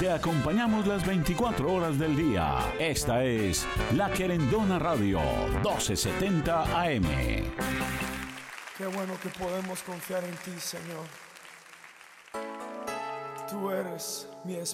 Te acompañamos las 24 horas del día. Esta es La Querendona Radio, 1270 AM. Qué bueno que podemos confiar en ti, Señor. Tú eres mi esperanza.